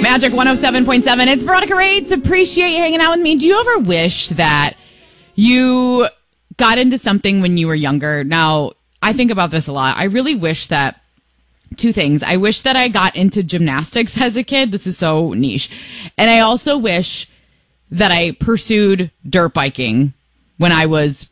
Magic 107.7. It's Veronica Rates. Appreciate you hanging out with me. Do you ever wish that you got into something when you were younger? Now, I think about this a lot. I really wish that two things. I wish that I got into gymnastics as a kid. This is so niche. And I also wish that I pursued dirt biking when I was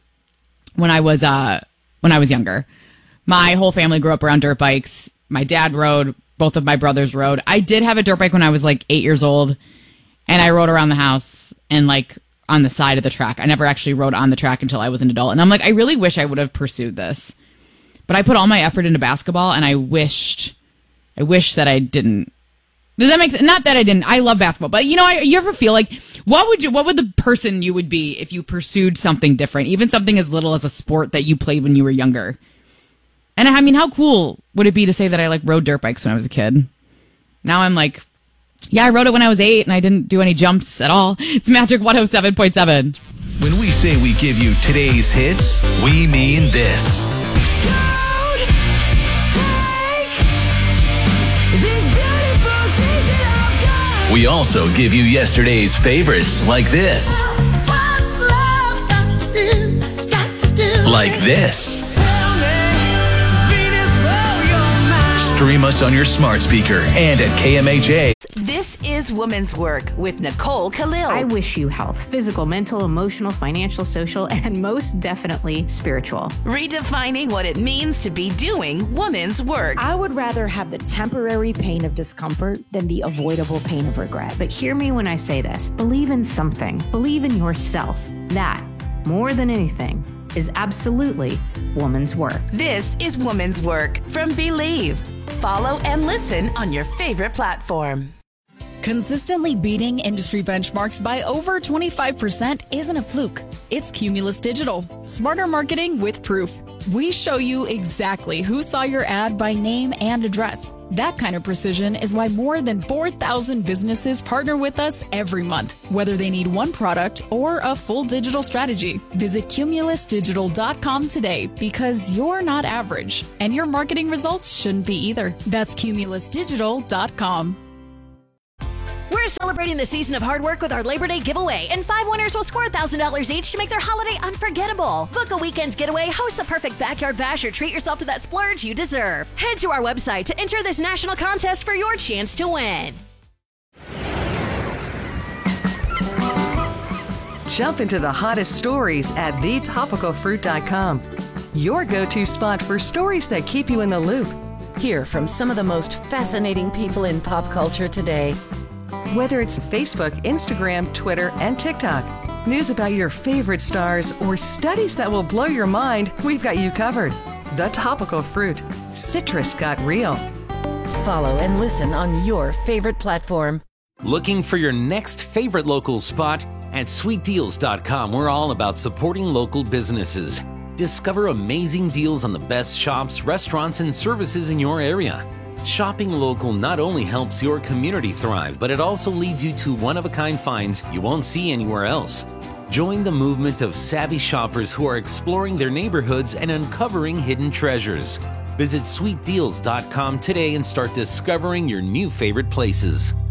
younger. My whole family grew up around dirt bikes. My dad rode. Both of my brothers rode. I did have a dirt bike when I was like 8 years old, and I rode around the house and like on the side of the track. I never actually rode on the track until I was an adult. And I'm like, I really wish I would have pursued this. But I put all my effort into basketball, and I wish that I didn't. Does that make sense? Not that I didn't. I love basketball, but you ever feel like, what would the person you would be if you pursued something different, even something as little as a sport that you played when you were younger? And I mean, how cool would it be to say that I like rode dirt bikes when I was a kid? Now I'm like, yeah, I rode it when I was 8 and I didn't do any jumps at all. It's Magic 107.7. When we say we give you today's hits, we mean this. We also give you yesterday's favorites like this. Like this. Stream us on your smart speaker and at KMHA. This is Woman's Work with Nicole Khalil. I wish you health, physical, mental, emotional, financial, social, and most definitely spiritual. Redefining what it means to be doing woman's work. I would rather have the temporary pain of discomfort than the avoidable pain of regret. But hear me when I say this. Believe in something. Believe in yourself. That, more than anything, is absolutely woman's work. This is Woman's Work from Believe. Follow and listen on your favorite platform. Consistently beating industry benchmarks by over 25% isn't a fluke. It's Cumulus Digital. Smarter marketing with proof. We show you exactly who saw your ad by name and address. That kind of precision is why more than 4,000 businesses partner with us every month, whether they need one product or a full digital strategy. Visit cumulusdigital.com today because you're not average, and your marketing results shouldn't be either. That's cumulusdigital.com. We're celebrating the season of hard work with our Labor Day giveaway, and 5 winners will score $1,000 each to make their holiday unforgettable. Book a weekend getaway, host the perfect backyard bash, or treat yourself to that splurge you deserve. Head to our website to enter this national contest for your chance to win. Jump into the hottest stories at thetopicalfruit.com. Your go-to spot for stories that keep you in the loop. Hear from some of the most fascinating people in pop culture today. Whether it's Facebook, Instagram, Twitter, and TikTok, news about your favorite stars, or studies that will blow your mind, we've got you covered. The Topical Fruit. Citrus got real. Follow and listen on your favorite platform. Looking for your next favorite local spot? At sweetdeals.com, we're all about supporting local businesses. Discover amazing deals on the best shops, restaurants, and services in your area. Shopping local not only helps your community thrive, but it also leads you to one-of-a-kind finds you won't see anywhere else. Join the movement of savvy shoppers who are exploring their neighborhoods and uncovering hidden treasures. Visit sweetdeals.com today and start discovering your new favorite places.